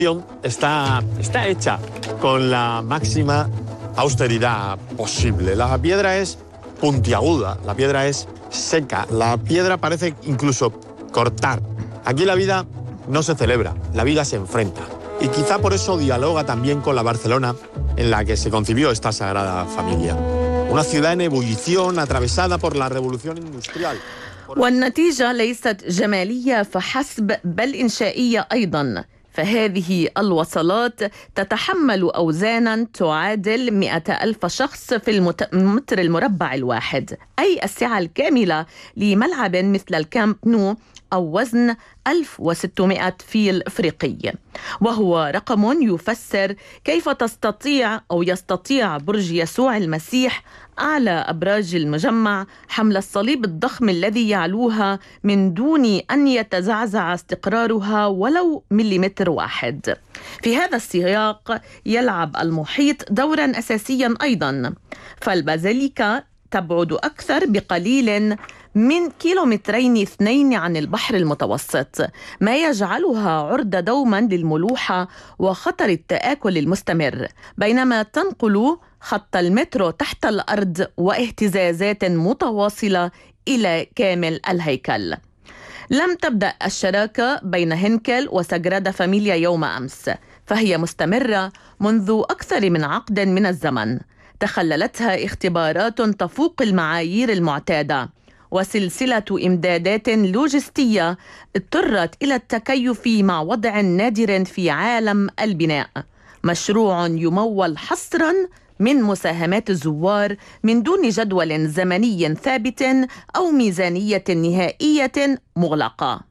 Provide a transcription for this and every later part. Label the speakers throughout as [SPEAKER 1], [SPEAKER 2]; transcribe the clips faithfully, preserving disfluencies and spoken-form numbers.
[SPEAKER 1] Está, está hecha con la máxima austeridad posible. La piedra es puntiaguda, la piedra es seca, la piedra parece incluso cortar. Aquí la vida no se celebra, la vida se enfrenta. Y quizá por eso dialoga también con la Barcelona en la que se concibió esta Sagrada Familia. Una ciudad en ebullición atravesada por la revolución industrial.
[SPEAKER 2] والنتيجة ليست جمالية فحسب بل إنشائية أيضاً. فهذه الوصلات تتحمل أوزانا تعادل مئة ألف شخص في المتر المربع الواحد، أي السعة الكاملة لملعب مثل الكامب نو أو وزن ألف وستمائة فيل إفريقي، وهو رقم يفسر كيف تستطيع أو يستطيع برج يسوع المسيح أعلى أبراج المجمع حمل الصليب الضخم الذي يعلوها من دون أن يتزعزع استقرارها ولو مليمتر واحد. في هذا السياق يلعب المحيط دورا أساسيا أيضا، فالبازيليكا تبعد أكثر بقليل من كيلومترين اثنين عن البحر المتوسط، ما يجعلها عرضة دوما للملوحة وخطر التآكل المستمر، بينما تنقل خط المترو تحت الأرض واهتزازات متواصلة إلى كامل الهيكل. لم تبدأ الشراكة بين هنكل وساغرادا فاميليا يوم أمس، فهي مستمرة منذ أكثر من عقد من الزمن، تخللتها اختبارات تفوق المعايير المعتادة وسلسلة إمدادات لوجستية اضطرت إلى التكيف مع وضع نادر في عالم البناء، مشروع يمول حصرا من مساهمات الزوار من دون جدول زمني ثابت أو ميزانية نهائية مغلقة.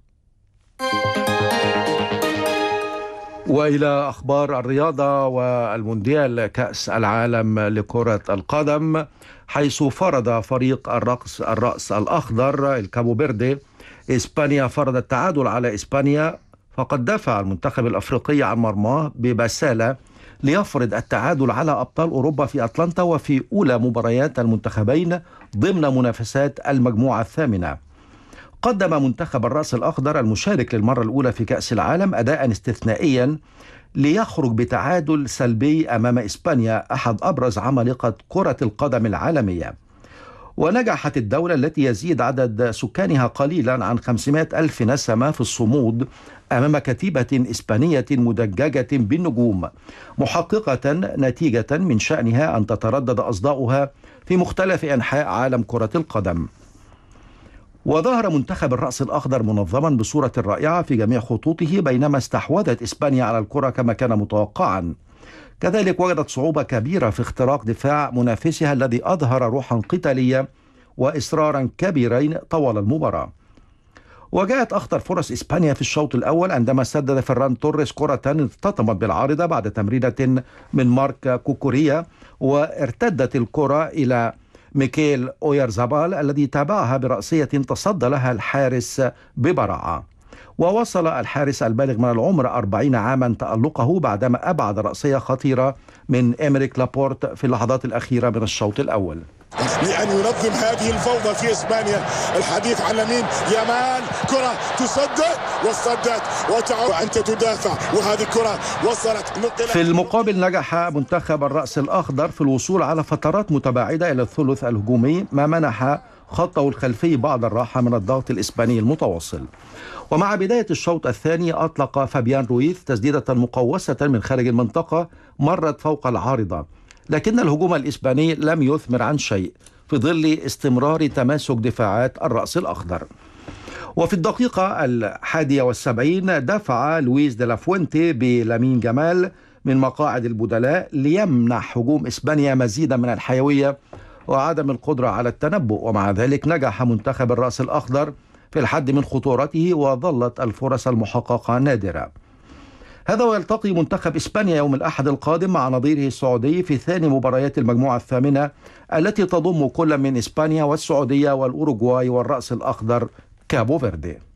[SPEAKER 3] وإلى أخبار الرياضة والمونديال كأس العالم لكرة القدم، حيث فرض فريق الرقص الرأس الأخضر الكابو فيردي إسبانيا فرض التعادل على إسبانيا، فقد دافع المنتخب الأفريقي عن مرماه ببسالة ليفرض التعادل على أبطال أوروبا في أتلانتا وفي أولى مباريات المنتخبين ضمن منافسات المجموعة الثامنة. قدم منتخب الرأس الأخضر المشارك للمرة الأولى في كأس العالم أداء استثنائيا ليخرج بتعادل سلبي أمام إسبانيا أحد أبرز عمالقة كرة القدم العالمية. ونجحت الدولة التي يزيد عدد سكانها قليلا عن خمسمائة ألف نسمة في الصمود أمام كتيبة إسبانية مدججة بالنجوم، محققة نتيجة من شأنها أن تتردد أصداؤها في مختلف أنحاء عالم كرة القدم. وظهر منتخب الرأس الأخضر منظما بصورة رائعة في جميع خطوطه بينما استحوذت إسبانيا على الكرة كما كان متوقعا. كذلك وجدت صعوبة كبيرة في اختراق دفاع منافسها الذي أظهر روحا قتالية وإصرارا كبيرين طوال المباراة. وجاءت أخطر فرص إسبانيا في الشوط الأول عندما سدد فران توريس كرة ارتطمت بالعارضة بعد تمريرة من مارك كوكوريا، وارتدت الكرة إلى ميكيل أويرزابال الذي تابعها برأسية تصدى لها الحارس ببراعة. ووصل الحارس البالغ من العمر أربعين عاما تألقه بعدما أبعد رأسية خطيرة من إمريك لابورت في اللحظات الأخيرة من الشوط الأول.
[SPEAKER 4] لأن ينظم هذه الفوضى في إسبانيا. الحديث عن لامين يامال، كرة تصدد وصدت وأنت تدافع وهذه كرة وصلت.
[SPEAKER 3] في المقابل نجح منتخب الرأس الأخضر في الوصول على فترات متباعدة إلى الثلث الهجومي، ما منح خطه الخلفي بعض الراحة من الضغط الإسباني المتواصل. ومع بداية الشوط الثاني أطلق فابيان رويث تسديدة مقوسة من خارج المنطقة مرت فوق العارضة، لكن الهجوم الإسباني لم يثمر عن شيء في ظل استمرار تماسك دفاعات الرأس الأخضر. وفي الدقيقة الحادية والسبعين دفع لويس دي لا فوينتي بلامين جمال من مقاعد البدلاء ليمنح هجوم إسبانيا مزيدا من الحيوية وعدم القدرة على التنبؤ، ومع ذلك نجح منتخب الرأس الأخضر في الحد من خطورته وظلت الفرص المحققة نادرة. هذا ويلتقي منتخب إسبانيا يوم الأحد القادم مع نظيره السعودي في ثاني مباريات المجموعة الثامنة التي تضم كل من إسبانيا والسعودية والأوروغواي والرأس الأخضر كابو فيردي.